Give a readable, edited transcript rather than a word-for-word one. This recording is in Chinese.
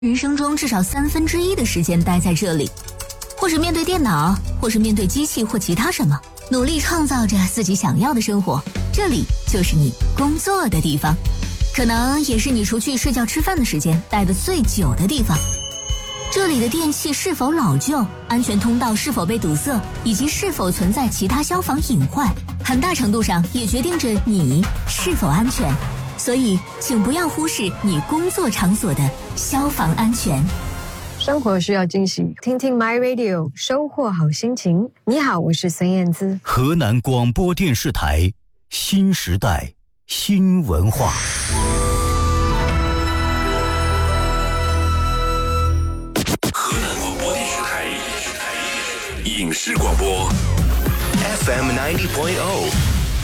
人生中至少1/3的时间待在这里，或是面对电脑，或是面对机器或其他什么，努力创造着自己想要的生活。这里就是你工作的地方，可能也是你除去睡觉吃饭的时间待得最久的地方。这里的电器是否老旧，安全通道是否被堵塞，以及是否存在其他消防隐患，很大程度上也决定着你是否安全。所以请不要忽视你工作场所的消防安全。 生活需要惊喜，听听 My Radio， 收获好心情。你好，我是孙燕姿。 河南广播电视台新时代新文化。 河南广播电视台影视广播 FM 90.0